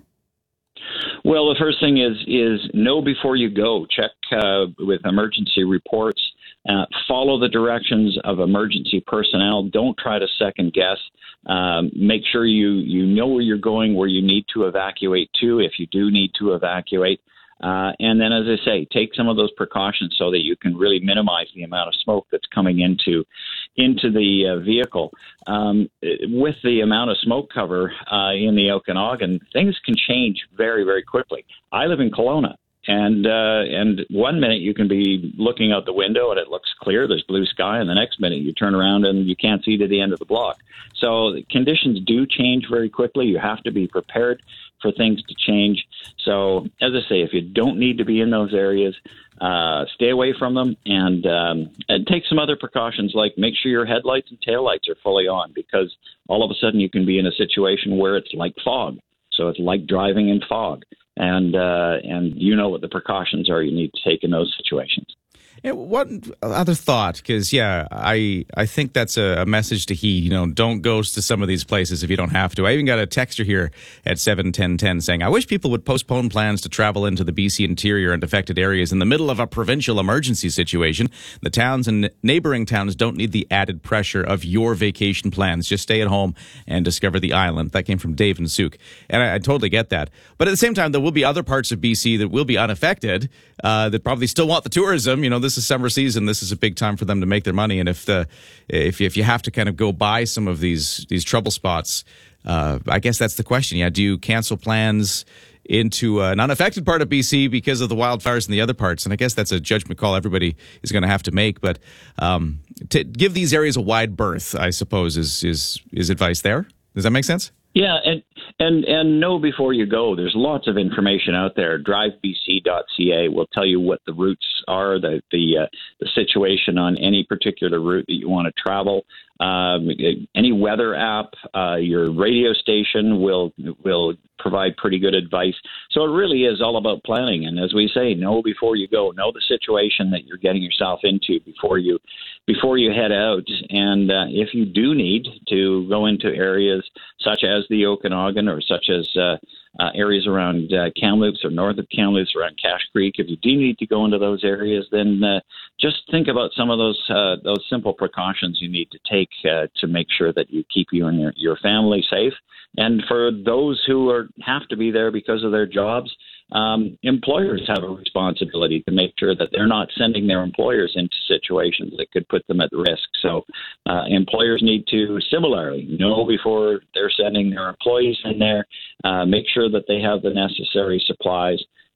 Well, the first thing is is know before you go. Check uh, with emergency reports. Uh, follow the directions of emergency personnel. Don't try to second guess. Um, make sure you, you know where you're going, where you need to evacuate to, if you do need to evacuate. Uh, and then, as I say, take some of those precautions so that you can really minimize the amount of smoke that's coming into into the uh, vehicle. Um, with the amount of smoke cover uh, in the Okanagan, things can change very, very quickly. I live in Kelowna. And uh, and one minute you can be looking out the window and it looks clear, there's blue sky, and the next minute you turn around and you can't see to the end of the block. So conditions do change very quickly. You have to be prepared for things to change. So as I say, if you don't need to be in those areas, uh, stay away from them, and um, and take some other precautions, like make sure your headlights and taillights are fully on, because all of a sudden you can be in a situation where it's like fog. So it's like driving in fog. And uh, and you know what the precautions are you need to take in those situations. And what other thought? Because, yeah, I I think that's a, a message to heed. You know, don't go to some of these places if you don't have to. I even got a texter here at seven ten ten saying, I wish people would postpone plans to travel into the B C interior and affected areas in the middle of a provincial emergency situation. The towns and neighboring towns don't need the added pressure of your vacation plans. Just stay at home and discover the island. That came from Dave and Souk. And I, I totally get that. But at the same time, there will be other parts of B C that will be unaffected uh, that probably still want the tourism. You know, this is summer season. This is a big time for them to make their money. And if the if if you have to kind of go by some of these these trouble spots, uh, I guess that's the question. Yeah, do you cancel plans into an unaffected part of B C because of the wildfires in the other parts? And I guess that's a judgment call everybody is going to have to make. But um, to give these areas a wide berth, I suppose, is is is advice there. Does that make sense? Yeah, and and and know before you go. There's lots of information out there. drive b c dot c a will tell you what the routes are, the the uh, the situation on any particular route that you want to travel. Um, any weather app, uh, your radio station will will provide pretty good advice. So it really is all about planning. And as we say, know before you go. Know the situation that you're getting yourself into before you before you head out. And uh, if you do need to go into areas such as the Okanagan or such as uh, uh, areas around uh, Kamloops or north of Kamloops, around Cache Creek, if you do need to go into those areas, then uh, just think about some of those uh, those simple precautions you need to take uh, to make sure that you keep you and your, your family safe. And for those who are have to be there because of their jobs, um, employers have a responsibility to make sure that they're not sending their employers into situations that could put them at risk. So uh, employers need to similarly know before they're sending their employees in there, uh, make sure that they have the necessary supplies,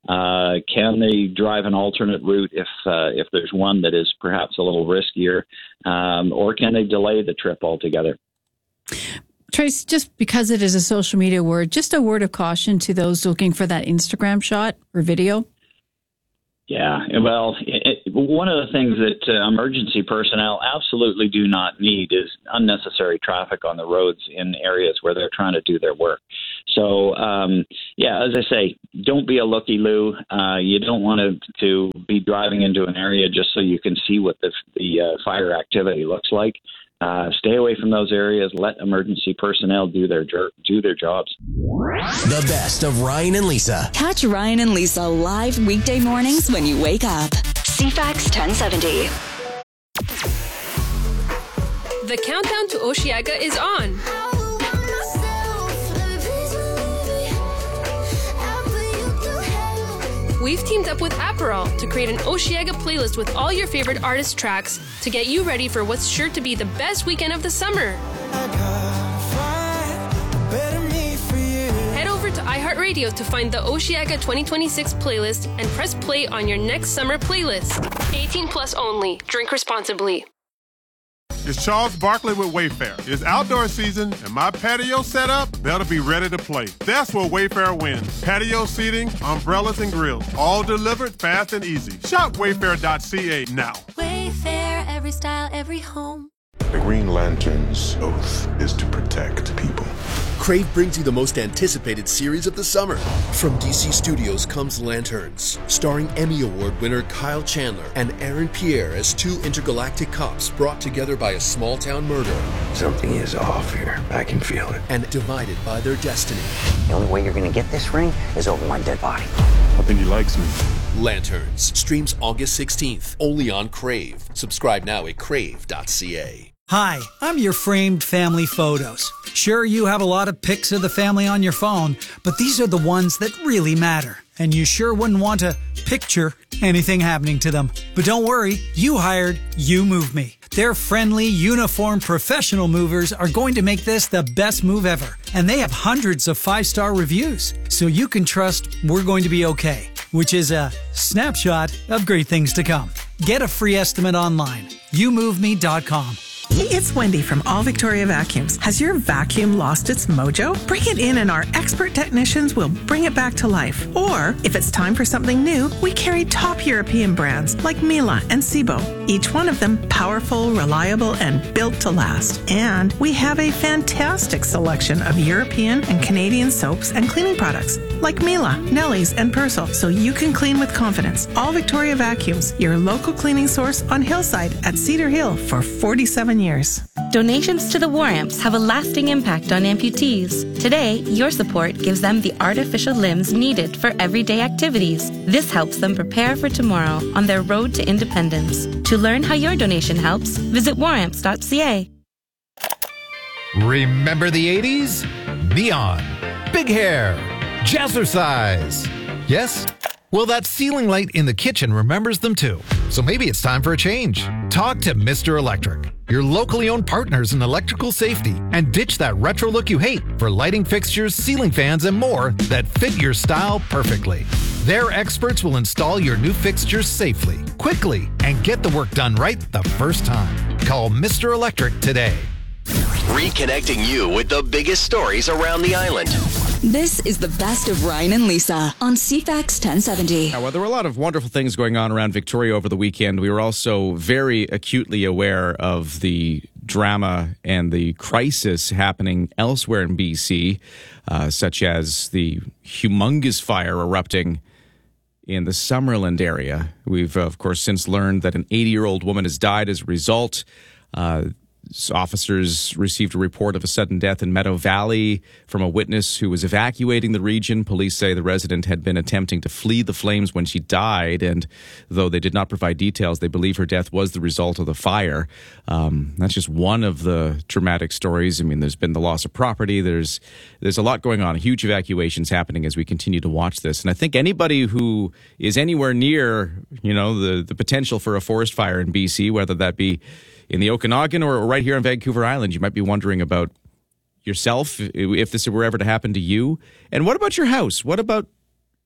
Uh, can they drive an alternate route if uh, if there's one that is perhaps a little riskier, um, or can they delay the trip altogether? Trace, just because it is a social media word, just a word of caution to those looking for that Instagram shot or video. Yeah, well, it, it, one of the things that uh, emergency personnel absolutely do not need is unnecessary traffic on the roads in areas where they're trying to do their work. So, um, yeah, as I say, don't be a looky-loo. Uh, you don't want to, to be driving into an area just so you can see what the, the uh, fire activity looks like. Uh, stay away from those areas. Let emergency personnel do their jer- do their jobs. The best of Ryan and Lisa. Catch Ryan and Lisa live weekday mornings when you wake up. C FAX ten seventy. The countdown to Osheaga is on. We've teamed up with Aperol to create an Osheaga playlist with all your favorite artist tracks to get you ready for what's sure to be the best weekend of the summer. Head over to iHeartRadio to find the Osheaga twenty twenty-six playlist and press play on your next summer playlist. eighteen plus only. Drink responsibly. It's Charles Barkley with Wayfair. It's outdoor season, and my patio setup better be ready to play. That's where Wayfair wins. Patio seating, umbrellas, and grills, all delivered fast and easy. Shop wayfair dot c a now. Wayfair, every style, every home. The Green Lantern's oath is to protect people. Crave brings you the most anticipated series of the summer. From D C Studios comes Lanterns, starring Emmy Award winner Kyle Chandler and Aaron Pierre as two intergalactic cops brought together by a small-town murder. Something is off here. I can feel it. And divided by their destiny. The only way you're going to get this ring is over my dead body. I think he likes me. Lanterns streams August sixteenth, only on Crave. Subscribe now at crave dot c a. Hi, I'm your framed family photos. Sure, you have a lot of pics of the family on your phone, but these are the ones that really matter. And you sure wouldn't want to picture anything happening to them. But don't worry, you hired You Move Me. Their friendly, uniformed professional movers are going to make this the best move ever. And they have hundreds of five-star reviews, so you can trust we're going to be okay, which is a snapshot of great things to come. Get a free estimate online. you move me dot com. It's Wendy from All Victoria Vacuums. Has your vacuum lost its mojo? Bring it in and our expert technicians will bring it back to life. Or, if it's time for something new, we carry top European brands like Miele and Sebo. Each one of them powerful, reliable, and built to last. And we have a fantastic selection of European and Canadian soaps and cleaning products like Miele, Nelly's, and Persil, so you can clean with confidence. All Victoria Vacuums, your local cleaning source on Hillside at Cedar Hill for forty-seven years. Donations to the War Amps have a lasting impact on amputees. Today, your support gives them the artificial limbs needed for everyday activities. This helps them prepare for tomorrow on their road to independence. To learn how your donation helps, visit war amps dot c a. Remember the eighties? Neon, big hair, jazzercise. Yes? Well, that ceiling light in the kitchen remembers them too. So maybe it's time for a change. Talk to Mister Electric, your locally owned partners in electrical safety, and ditch that retro look you hate for lighting fixtures, ceiling fans, and more that fit your style perfectly. Their experts will install your new fixtures safely, quickly, and get the work done right the first time. Call Mister Electric today. Reconnecting you with the biggest stories around the island. This is the best of Ryan and Lisa on C FAX ten seventy. Now, while there were a lot of wonderful things going on around Victoria over the weekend, we were also very acutely aware of the drama and the crisis happening elsewhere in B C, uh, such as the humongous fire erupting in the Summerland area. We've, of course, since learned that an eighty-year-old woman has died as a result. Uh, Officers received a report of a sudden death in Meadow Valley from a witness who was evacuating the region. Police say the resident had been attempting to flee the flames when she died, and though they did not provide details, they believe her death was the result of the fire. Um, that's just one of the traumatic stories. I mean, there's been the loss of property. There's there's a lot going on, huge evacuations happening as we continue to watch this. And I think anybody who is anywhere near, you know, the, the potential for a forest fire in B C, whether that be in the Okanagan or right here on Vancouver Island, you might be wondering about yourself, if this were ever to happen to you. And what about your house? What about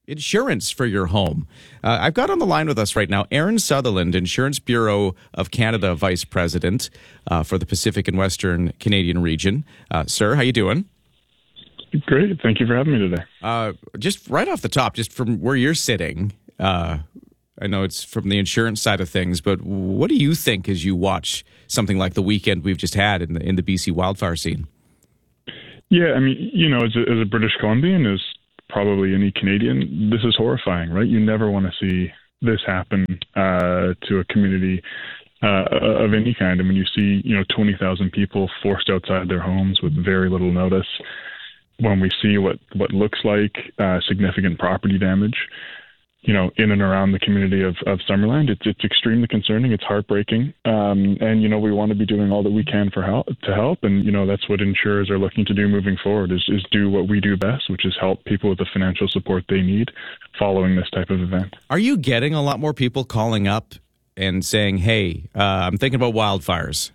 insurance for your home. Uh, I've got on the line with us right now Aaron Sutherland, Insurance Bureau of Canada Vice President uh, for the Pacific and Western Canadian region. Uh, sir, how you doing? Great. Thank you for having me today. Uh, just right off the top, just from where you're sitting, uh, I know it's from the insurance side of things, but what do you think as you watch something like the weekend we've just had in the, in the B C wildfire scene? Yeah, I mean, you know, as a, as a British Columbian, as probably any Canadian, this is horrifying, right? You never want to see this happen uh, to a community uh, of any kind. I mean, you see, you know, twenty thousand people forced outside their homes with very little notice. When we see what, what looks like uh, significant property damage, you know, in and around the community of, of Summerland, it's it's extremely concerning. It's heartbreaking, um, and you know we want to be doing all that we can for help to help, and you know that's what insurers are looking to do moving forward is is do what we do best, which is help people with the financial support they need following this type of event. Are you getting a lot more people calling up and saying, "Hey, uh, I'm thinking about wildfires"?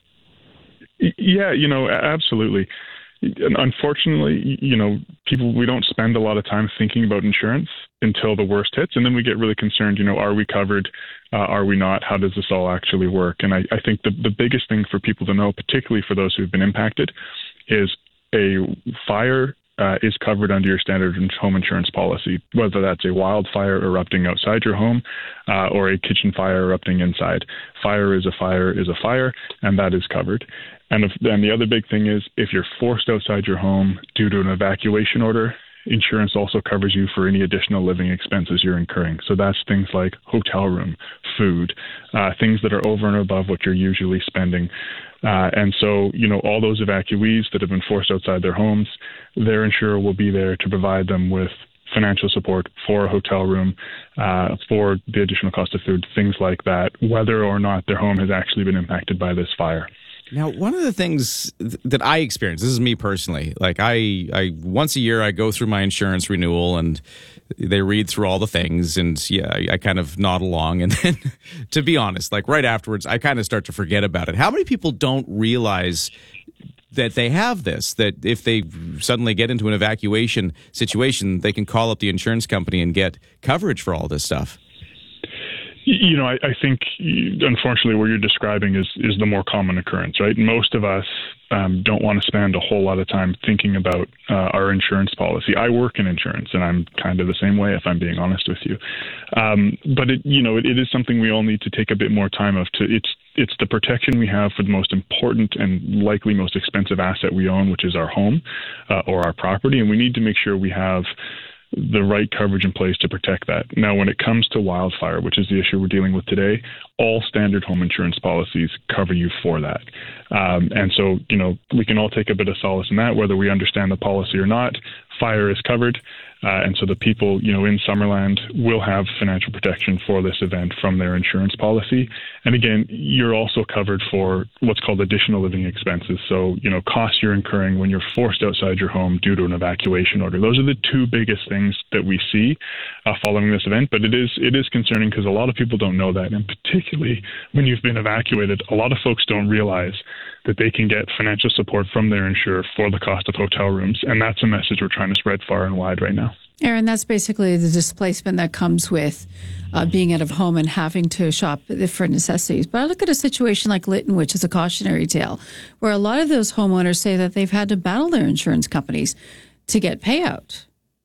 Yeah, you know, absolutely. Unfortunately, you know, people, we don't spend a lot of time thinking about insurance until the worst hits. And then we get really concerned, you know, are we covered? Uh, are we not? How does this all actually work? And I, I think the, the biggest thing for people to know, particularly for those who've been impacted, is a fire uh, is covered under your standard home insurance policy, whether that's a wildfire erupting outside your home uh, or a kitchen fire erupting inside. Fire is a fire is a fire, and that is covered. And, if, and the other big thing is if you're forced outside your home due to an evacuation order, insurance also covers you for any additional living expenses you're incurring. So that's things like hotel room, food, uh, things that are over and above what you're usually spending. Uh, and so, you know, all those evacuees that have been forced outside their homes, their insurer will be there to provide them with financial support for a hotel room, uh, for the additional cost of food, things like that, whether or not their home has actually been impacted by this fire. Now, one of the things th- that I experience, this is me personally, like I, I once a year I go through my insurance renewal and they read through all the things and yeah, I, I kind of nod along. And then to be honest, like right afterwards, I kind of start to forget about it. How many people don't realize that they have this, that if they suddenly get into an evacuation situation, they can call up the insurance company and get coverage for all this stuff? You know, I, I think, unfortunately, what you're describing is, is the more common occurrence, right? Most of us um, don't want to spend a whole lot of time thinking about uh, our insurance policy. I work in insurance, and I'm kind of the same way, if I'm being honest with you. Um, but, it, you know, it, it is something we all need to take a bit more time of. To It's it's the protection we have for the most important and likely most expensive asset we own, which is our home uh, or our property, and we need to make sure we have the right coverage in place to protect that. Now, when it comes to wildfire, which is the issue we're dealing with today, all standard home insurance policies cover you for that. Um, and so, you know, we can all take a bit of solace in that, whether we understand the policy or not. Fire is covered. Uh, and so the people, you know, in Summerland will have financial protection for this event from their insurance policy. And again, you're also covered for what's called additional living expenses. So, you know, costs you're incurring when you're forced outside your home due to an evacuation order. Those are the two biggest things that we see uh, following this event. But it is it is concerning because a lot of people don't know that. And particularly when you've been evacuated, a lot of folks don't realize that they can get financial support from their insurer for the cost of hotel rooms. And that's a message we're trying to spread far and wide right now. Aaron, that's basically the displacement that comes with uh, being out of home and having to shop for necessities. But I look at a situation like Lytton, which is a cautionary tale, where a lot of those homeowners say that they've had to battle their insurance companies to get payout.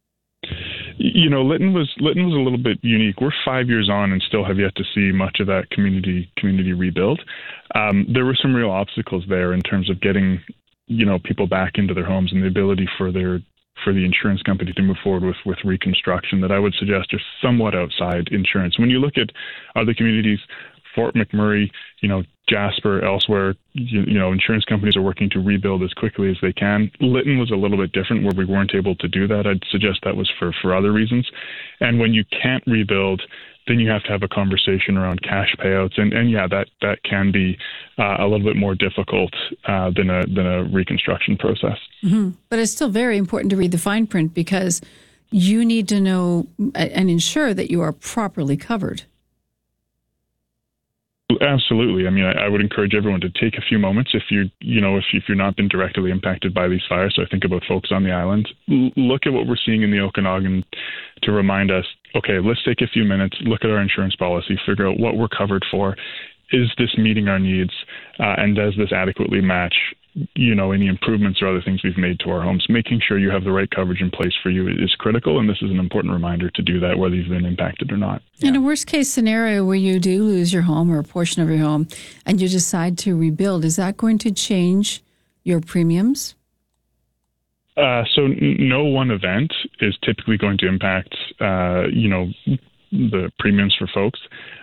You know, Lytton was Lytton was a little bit unique. We're five years on and still have yet to see much of that community community rebuild. Um, there were some real obstacles there in terms of getting, you know, people back into their homes and the ability for their for the insurance company to move forward with, with reconstruction that I would suggest are somewhat outside insurance. When you look at other communities, Fort McMurray, you know, Jasper, elsewhere, you, you know, insurance companies are working to rebuild as quickly as they can. Lytton was a little bit different where we weren't able to do that. I'd suggest that was for, for other reasons. And when you can't rebuild, then you have to have a conversation around cash payouts. And, and yeah, that, that can be uh, a little bit more difficult uh, than a than a reconstruction process. Mm-hmm. But it's still very important to read the fine print because you need to know and ensure that you are properly covered. Absolutely. I mean, I, I would encourage everyone to take a few moments if you, you know, if, if you're not been directly impacted by these fires. So I think about folks on the island. L- look at what we're seeing in the Okanagan to remind us, okay, let's take a few minutes, look at our insurance policy, figure out what we're covered for. Is this meeting our needs? Uh, and does this adequately match, you know, any improvements or other things we've made to our homes? Making sure you have the right coverage in place for you is critical. And this is an important reminder to do that, whether you've been impacted or not. In a worst case scenario where you do lose your home or a portion of your home and you decide to rebuild, is that going to change your premiums? Uh, so n- no one event is typically going to impact, uh, you know, the premiums for folks.